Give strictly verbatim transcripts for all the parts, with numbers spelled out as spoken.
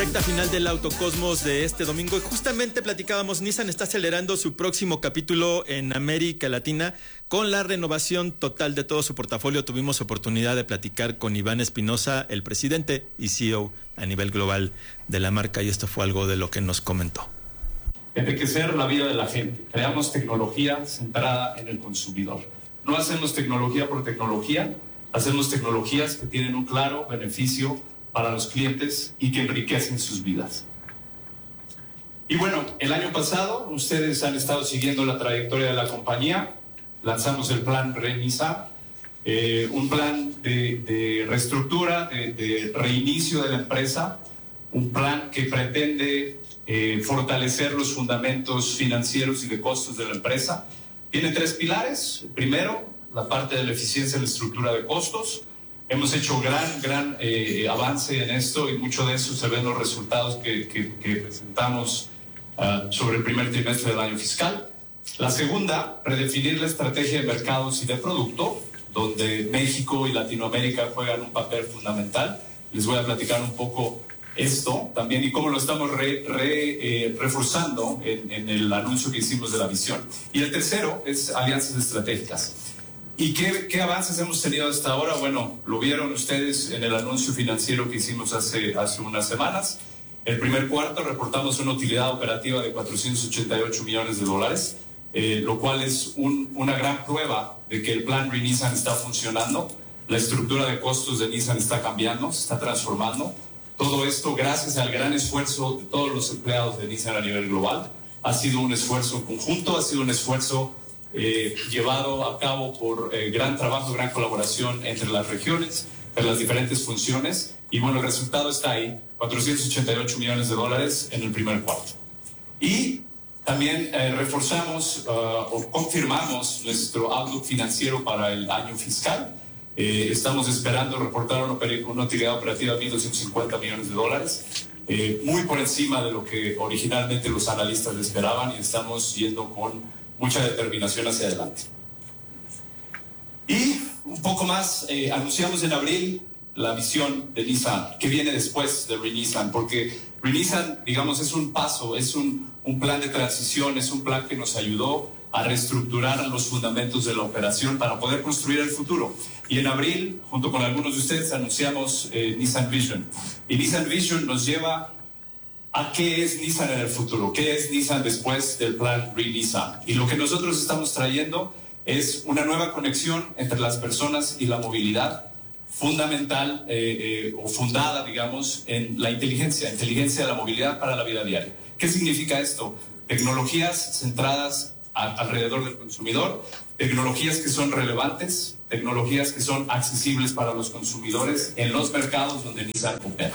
Recta final del Autocosmos de este domingo y justamente platicábamos, Nissan está acelerando su próximo capítulo en América Latina con la renovación total de todo su portafolio. Tuvimos oportunidad de platicar con Iván Espinosa, el presidente y C E O a nivel global de la marca, y esto fue algo de lo que nos comentó. Enriquecer la vida de la gente. Creamos tecnología centrada en el consumidor. No hacemos tecnología por tecnología, hacemos tecnologías que tienen un claro beneficio para los clientes y que enriquecen sus vidas. Y bueno, el año pasado ustedes han estado siguiendo la trayectoria de la compañía. Lanzamos el plan ReNissan, eh, un plan de, de reestructura, de, de reinicio de la empresa, un plan que pretende eh, fortalecer los fundamentos financieros y de costos de la empresa. Tiene tres pilares. Primero, la parte de la eficiencia en la estructura de costos. Hemos hecho gran, gran eh, avance en esto y mucho de eso se ven los resultados que, que, que presentamos uh, sobre el primer trimestre del año fiscal. La segunda, redefinir la estrategia de mercados y de producto, donde México y Latinoamérica juegan un papel fundamental. Les voy a platicar un poco esto también y cómo lo estamos re, re, eh, reforzando en, en el anuncio que hicimos de la visión. Y el tercero es alianzas estratégicas. ¿Y qué, qué avances hemos tenido hasta ahora? Bueno, lo vieron ustedes en el anuncio financiero que hicimos hace, hace unas semanas. El primer cuarto reportamos una utilidad operativa de cuatrocientos ochenta y ocho millones de dólares, eh, lo cual es un, una gran prueba de que el plan ReNissan está funcionando. La estructura de costos de Nissan está cambiando, se está transformando. Todo esto gracias al gran esfuerzo de todos los empleados de Nissan a nivel global. Ha sido un esfuerzo conjunto, ha sido un esfuerzo Eh, llevado a cabo por eh, gran trabajo, gran colaboración entre las regiones, entre las diferentes funciones, y bueno, el resultado está ahí, cuatrocientos ochenta y ocho millones de dólares en el primer cuarto. Y también eh, reforzamos uh, o confirmamos nuestro outlook financiero para el año fiscal. Eh, estamos esperando reportar una, una utilidad operativa de mil doscientos cincuenta millones de dólares, eh, muy por encima de lo que originalmente los analistas esperaban, y estamos yendo con mucha determinación hacia adelante. Y un poco más, eh, anunciamos en abril la visión de Nissan, que viene después de ReNissan, porque ReNissan, digamos, es un paso, es un, un plan de transición, es un plan que nos ayudó a reestructurar los fundamentos de la operación para poder construir el futuro. Y en abril, junto con algunos de ustedes, anunciamos eh, Nissan Vision. Y Nissan Vision nos lleva a qué es Nissan en el futuro, qué es Nissan después del plan ReNissan. Y lo que nosotros estamos trayendo es una nueva conexión entre las personas y la movilidad, fundamental eh, eh, o fundada, digamos, en la inteligencia, inteligencia de la movilidad para la vida diaria. ¿Qué significa esto? Tecnologías centradas a, alrededor del consumidor, tecnologías que son relevantes, tecnologías que son accesibles para los consumidores en los mercados donde Nissan opera.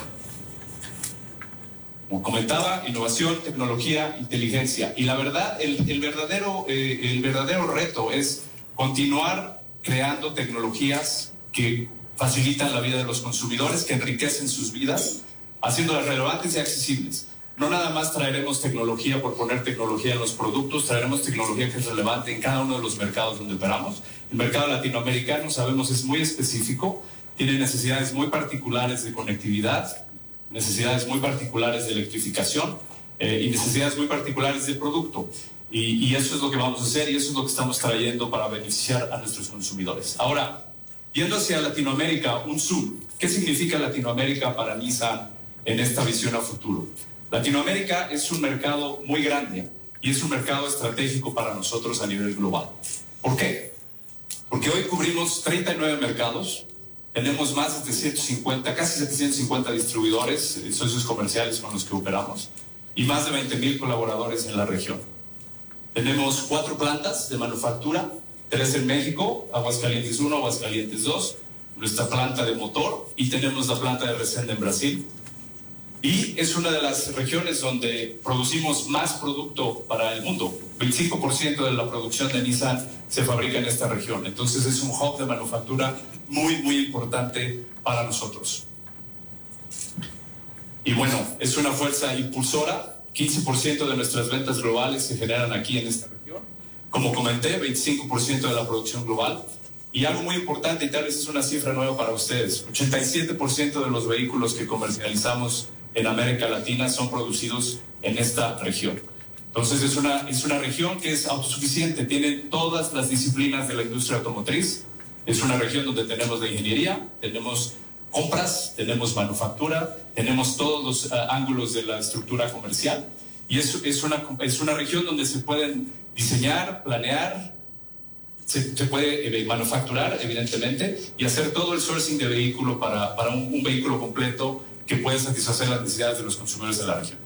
Como comentaba, innovación, tecnología, inteligencia. Y la verdad, el, el, verdadero, eh, el verdadero reto es continuar creando tecnologías que facilitan la vida de los consumidores, que enriquecen sus vidas, haciéndolas relevantes y accesibles. No nada más traeremos tecnología por poner tecnología en los productos, traeremos tecnología que es relevante en cada uno de los mercados donde operamos. El mercado latinoamericano, sabemos, es muy específico, tiene necesidades muy particulares de conectividad, necesidades muy particulares de electrificación eh, y necesidades muy particulares de producto. Y, y eso es lo que vamos a hacer y eso es lo que estamos trayendo para beneficiar a nuestros consumidores. Ahora, yendo hacia Latinoamérica, un zoom. ¿Qué significa Latinoamérica para Nissan en esta visión a futuro? Latinoamérica es un mercado muy grande y es un mercado estratégico para nosotros a nivel global. ¿Por qué? Porque hoy cubrimos treinta y nueve mercados. Tenemos más de setecientos cincuenta, casi setecientos cincuenta distribuidores, socios comerciales con los que operamos, y más de veinte mil colaboradores en la región. Tenemos cuatro plantas de manufactura, tres en México, Aguascalientes uno, Aguascalientes dos, nuestra planta de motor, y tenemos la planta de Resende en Brasil. Y es una de las regiones donde producimos más producto para el mundo. veinticinco por ciento de la producción de Nissan se fabrica en esta región. Entonces es un hub de manufactura muy, muy importante para nosotros. Y bueno, es una fuerza impulsora. quince por ciento de nuestras ventas globales se generan aquí en esta región. Como comenté, veinticinco por ciento de la producción global. Y algo muy importante, y tal vez es una cifra nueva para ustedes, ochenta y siete por ciento de los vehículos que comercializamos en América Latina son producidos en esta región. Entonces es una, es una región que es autosuficiente, tiene todas las disciplinas de la industria automotriz, es una región donde tenemos la ingeniería, tenemos compras, tenemos manufactura, tenemos todos los uh, ángulos de la estructura comercial, y es, es, una, es una región donde se pueden diseñar, planear, se, se puede eh, manufacturar, evidentemente, y hacer todo el sourcing de vehículo para, para un, un vehículo completo que puede satisfacer las necesidades de los consumidores de la región.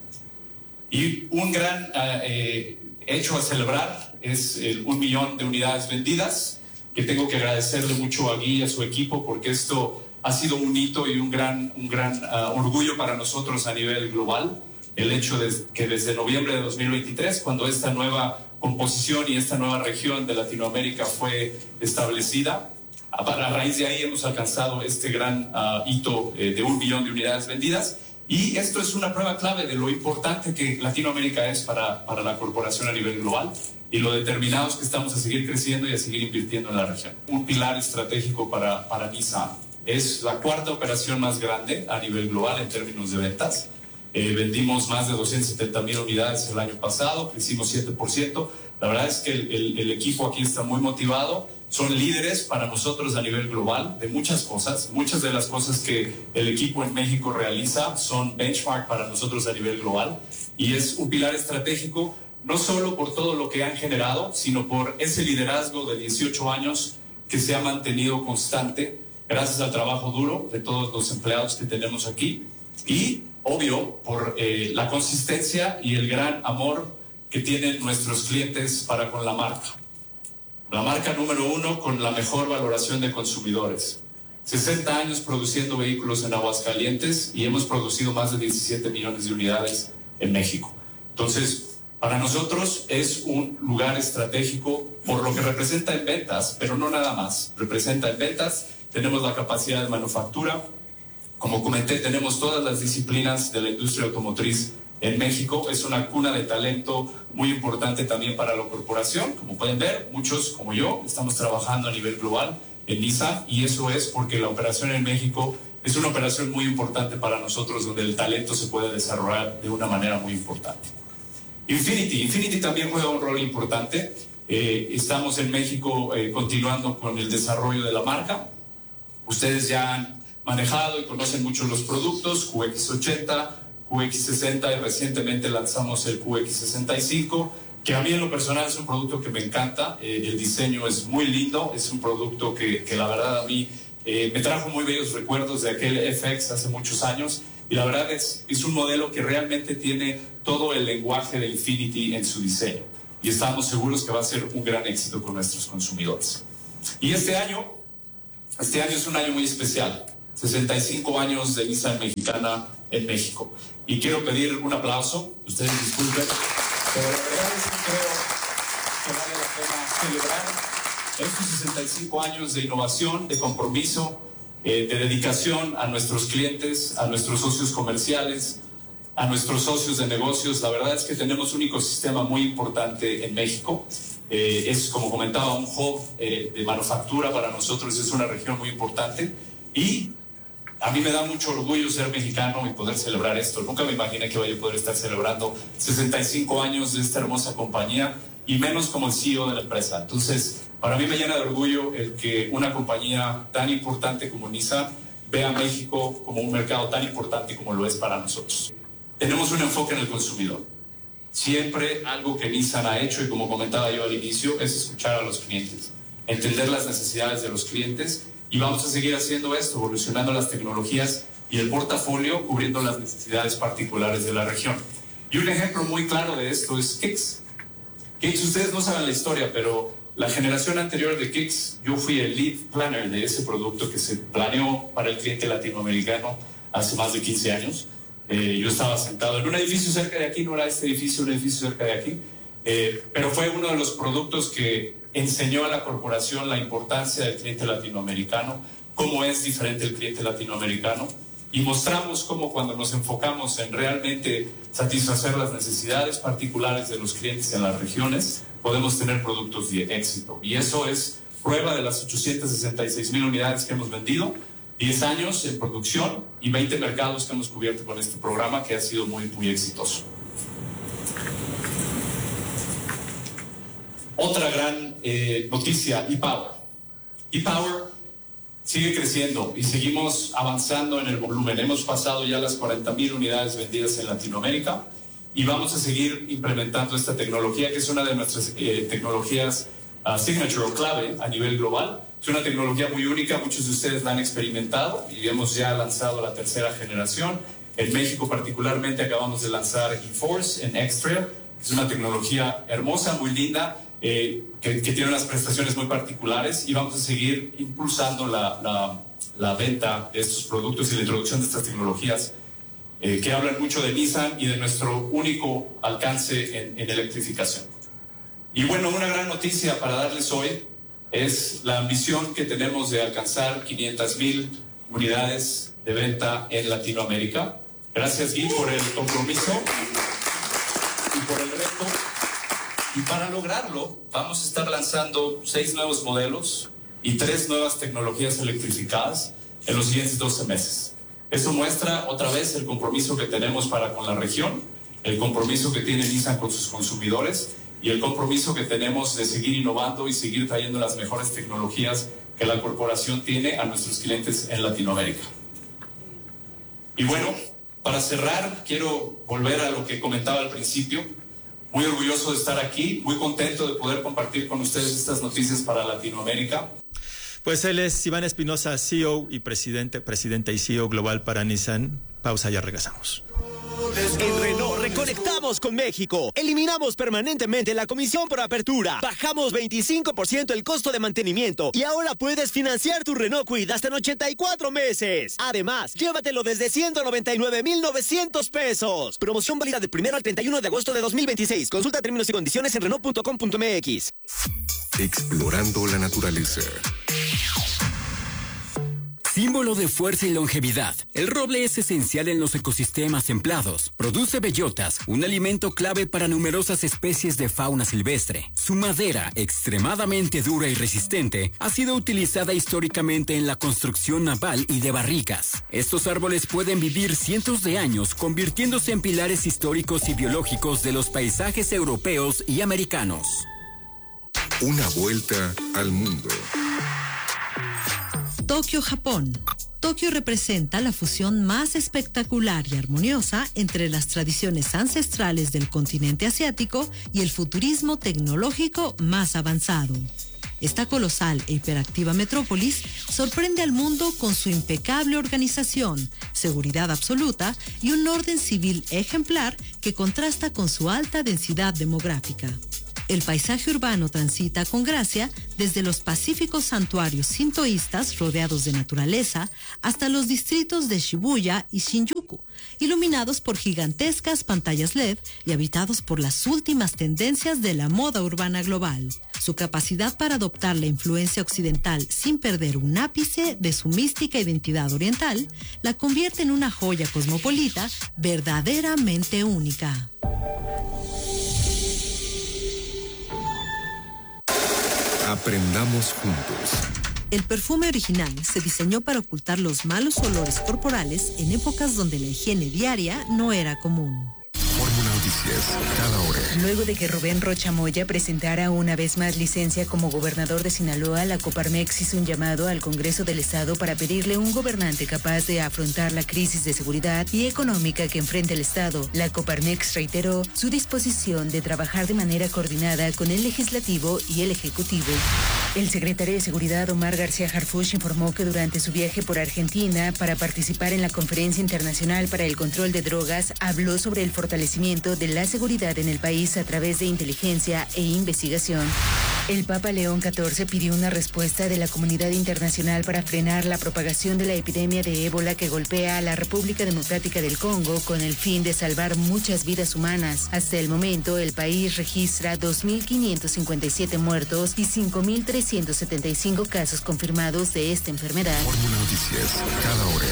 Y un gran uh, eh, hecho a celebrar es el un millón de unidades vendidas, que tengo que agradecerle mucho a Guy y a su equipo, porque esto ha sido un hito y un gran, un gran uh, orgullo para nosotros a nivel global. El hecho de que desde noviembre de dos mil veintitrés, cuando esta nueva composición y esta nueva región de Latinoamérica fue establecida, a, a raíz de ahí hemos alcanzado este gran uh, hito eh, de un millón de unidades vendidas. Y esto es una prueba clave de lo importante que Latinoamérica es para, para la corporación a nivel global y lo determinados que estamos a seguir creciendo y a seguir invirtiendo en la región. Un pilar estratégico para, para Nissan. Es la cuarta operación más grande a nivel global en términos de ventas. Eh, vendimos más de doscientas setenta mil unidades el año pasado, crecimos siete por ciento. La verdad es que el, el, el equipo aquí está muy motivado. Son líderes para nosotros a nivel global de muchas cosas. Muchas de las cosas que el equipo en México realiza son benchmark para nosotros a nivel global. Y es un pilar estratégico, no solo por todo lo que han generado, sino por ese liderazgo de dieciocho años que se ha mantenido constante gracias al trabajo duro de todos los empleados que tenemos aquí. Y, obvio, por eh, la consistencia y el gran amor que tienen nuestros clientes para con la marca. La marca número uno con la mejor valoración de consumidores. sesenta años produciendo vehículos en Aguascalientes y hemos producido más de diecisiete millones de unidades en México. Entonces, para nosotros es un lugar estratégico por lo que representa en ventas, pero no nada más. Representa en ventas, tenemos la capacidad de manufactura. Como comenté, tenemos todas las disciplinas de la industria automotriz en México. Es una cuna de talento muy importante también para la corporación. Como pueden ver, muchos como yo estamos trabajando a nivel global en Nissan, y eso es porque la operación en México es una operación muy importante para nosotros, donde el talento se puede desarrollar de una manera muy importante. Infiniti, Infiniti también juega un rol importante. Eh, estamos en México eh, continuando con el desarrollo de la marca. Ustedes ya han manejado y conocen mucho los productos, Q X ochenta, Q X sesenta, y recientemente lanzamos el Q X sesenta y cinco, que a mí en lo personal es un producto que me encanta. Eh, el diseño es muy lindo, es un producto que, que la verdad a mí eh, me trajo muy bellos recuerdos de aquel F X hace muchos años, y la verdad es, es un modelo que realmente tiene todo el lenguaje de Infiniti en su diseño, y estamos seguros que va a ser un gran éxito con nuestros consumidores. Y este año, este año es un año muy especial, sesenta y cinco años de Nissan Mexicana en México. Y quiero pedir un aplauso, ustedes disculpen, pero la verdad es que creo que vale la pena celebrar estos sesenta y cinco años de innovación, de compromiso, eh, de dedicación a nuestros clientes, a nuestros socios comerciales, a nuestros socios de negocios. La verdad es que tenemos un ecosistema muy importante en México. Eh, es, como comentaba, un hub eh, de manufactura para nosotros, es una región muy importante, y a mí me da mucho orgullo ser mexicano y poder celebrar esto. Nunca me imaginé que vaya a poder estar celebrando sesenta y cinco años de esta hermosa compañía, y menos como el C E O de la empresa. Entonces, para mí me llena de orgullo el que una compañía tan importante como Nissan vea a México como un mercado tan importante como lo es para nosotros. Tenemos un enfoque en el consumidor. Siempre algo que Nissan ha hecho, y como comentaba yo al inicio, es escuchar a los clientes, entender las necesidades de los clientes. Y vamos a seguir haciendo esto, evolucionando las tecnologías y el portafolio, cubriendo las necesidades particulares de la región. Y un ejemplo muy claro de esto es Kicks. Kicks, ustedes no saben la historia, pero la generación anterior de Kicks, yo fui el lead planner de ese producto que se planeó para el cliente latinoamericano hace más de quince años. Eh, yo estaba sentado en un edificio cerca de aquí, no era este edificio, un edificio cerca de aquí, eh, pero fue uno de los productos que enseñó a la corporación la importancia del cliente latinoamericano, cómo es diferente el cliente latinoamericano, y mostramos cómo cuando nos enfocamos en realmente satisfacer las necesidades particulares de los clientes en las regiones, podemos tener productos de éxito. Y eso es prueba de las ochocientas sesenta y seis mil unidades que hemos vendido. diez años en producción y veinte mercados que hemos cubierto con este programa que ha sido muy, muy exitoso. Otra gran eh, noticia, ePower. ePower sigue creciendo y seguimos avanzando en el volumen. Hemos pasado ya las cuarenta mil unidades vendidas en Latinoamérica y vamos a seguir implementando esta tecnología, que es una de nuestras eh, tecnologías uh, signature o clave a nivel global. Es una tecnología muy única, muchos de ustedes la han experimentado y hemos ya lanzado la tercera generación. En México particularmente acabamos de lanzar eForce en X-Trail. Es una tecnología hermosa, muy linda, eh, que, que tiene unas prestaciones muy particulares y vamos a seguir impulsando la, la, la venta de estos productos y la introducción de estas tecnologías eh, que hablan mucho de Nissan y de nuestro único alcance en, en electrificación. Y bueno, una gran noticia para darles hoy es la ambición que tenemos de alcanzar quinientas mil unidades de venta en Latinoamérica. Gracias, Gui, por el compromiso y por el reto. Y para lograrlo, vamos a estar lanzando seis nuevos modelos y tres nuevas tecnologías electrificadas en los siguientes doce meses. Eso muestra otra vez el compromiso que tenemos para con la región, el compromiso que tiene Nissan con sus consumidores y el compromiso que tenemos de seguir innovando y seguir trayendo las mejores tecnologías que la corporación tiene a nuestros clientes en Latinoamérica. Y bueno, para cerrar, quiero volver a lo que comentaba al principio. Muy orgulloso de estar aquí, muy contento de poder compartir con ustedes estas noticias para Latinoamérica. Pues él es Iván Espinosa, C E O y presidente, presidente y C E O global para Nissan. Pausa, ya regresamos. En Renault reconectamos con México. Eliminamos permanentemente la comisión por apertura. Bajamos veinticinco por ciento el costo de mantenimiento. Y ahora puedes financiar tu Renault Kwid hasta en ochenta y cuatro meses. Además, llévatelo desde ciento noventa y nueve mil novecientos pesos. Promoción válida del primero al treinta y uno de agosto de dos mil veintiséis. Consulta términos y condiciones en Renault punto com punto m x. Explorando la naturaleza. Símbolo de fuerza y longevidad, el roble es esencial en los ecosistemas templados. Produce bellotas, un alimento clave para numerosas especies de fauna silvestre. Su madera, extremadamente dura y resistente, ha sido utilizada históricamente en la construcción naval y de barricas. Estos árboles pueden vivir cientos de años, convirtiéndose en pilares históricos y biológicos de los paisajes europeos y americanos. Una vuelta al mundo. Tokio, Japón. Tokio representa la fusión más espectacular y armoniosa entre las tradiciones ancestrales del continente asiático y el futurismo tecnológico más avanzado. Esta colosal e hiperactiva metrópolis sorprende al mundo con su impecable organización, seguridad absoluta y un orden civil ejemplar que contrasta con su alta densidad demográfica. El paisaje urbano transita con gracia desde los pacíficos santuarios sintoístas rodeados de naturaleza hasta los distritos de Shibuya y Shinjuku, iluminados por gigantescas pantallas L E D y habitados por las últimas tendencias de la moda urbana global. Su capacidad para adoptar la influencia occidental sin perder un ápice de su mística identidad oriental la convierte en una joya cosmopolita verdaderamente única. Aprendamos juntos. El perfume original se diseñó para ocultar los malos olores corporales en épocas donde la higiene diaria no era común. Fórmula Noticias, cada hora. Luego de que Rubén Rocha Moya presentara una vez más licencia como gobernador de Sinaloa, la Coparmex hizo un llamado al Congreso del Estado para pedirle un gobernante capaz de afrontar la crisis de seguridad y económica que enfrenta el Estado. La Coparmex reiteró su disposición de trabajar de manera coordinada con el Legislativo y el Ejecutivo. El secretario de Seguridad, Omar García Harfuch, informó que durante su viaje por Argentina para participar en la Conferencia Internacional para el Control de Drogas, habló sobre el fortalecimiento de la seguridad en el país a través de inteligencia e investigación. El Papa León catorce pidió una respuesta de la comunidad internacional para frenar la propagación de la epidemia de ébola que golpea a la República Democrática del Congo con el fin de salvar muchas vidas humanas. Hasta el momento, el país registra dos mil quinientos cincuenta y siete muertos y cinco mil trescientos setenta y cinco casos confirmados de esta enfermedad. Fórmula Noticias, cada hora.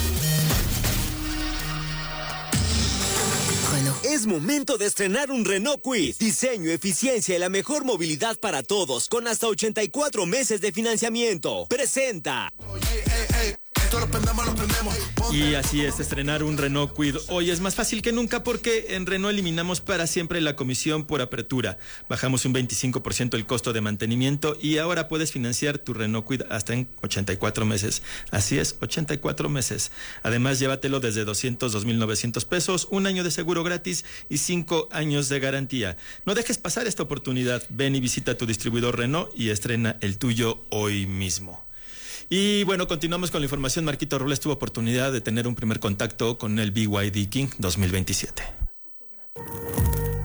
Es momento de estrenar un Renault Kwid. Diseño, eficiencia y la mejor movilidad para todos, con hasta ochenta y cuatro meses de financiamiento. Presenta. Y así es, estrenar un Renault Kwid hoy es más fácil que nunca porque en Renault eliminamos para siempre la comisión por apertura. Bajamos un veinticinco por ciento el costo de mantenimiento y ahora puedes financiar tu Renault Kwid hasta en ochenta y cuatro meses. Así es, ochenta y cuatro meses. Además, llévatelo desde doscientos dos mil novecientos pesos, un año de seguro gratis y cinco años de garantía. No dejes pasar esta oportunidad. Ven y visita tu distribuidor Renault y estrena el tuyo hoy mismo. Y bueno, continuamos con la información. Marquito Robles tuvo oportunidad de tener un primer contacto con el B Y D King dos mil veintisiete.